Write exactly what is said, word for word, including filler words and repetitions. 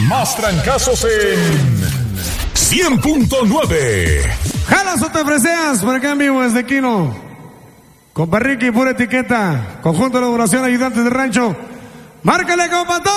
Más trancazos en cien punto nueve. Jalas o te freseas, por acá en vivo desde Quino. Compa Ricky, pura etiqueta. Conjunto de elaboración, ayudantes de rancho. Márcale, compa.